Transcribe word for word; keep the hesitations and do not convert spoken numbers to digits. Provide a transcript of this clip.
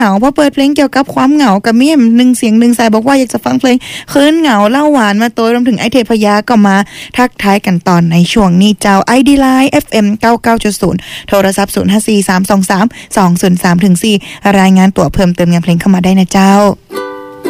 เหงาพอเปิดเพลงเกี่ยวกับความเหงากับมีหนึ่งเสียงหนึ่งสายบอกว่าอยากจะฟังเพลงคืนเหงาเล่าหวานมาตัวรวมถึงไอเทพยาก็มาทักทายกันตอนในช่วงนี้เจ้า ไอ ดี Line เอฟ เอ็ม เก้าสิบเก้าจุดศูนย์ โทรศัพท์ศูนย์ ห้า สี่ สาม สอง สาม สอง ศูนย์ สาม สี่ รายงานตัวเพิ่มเติมงานเพลงเข้ามาได้นะเจ้า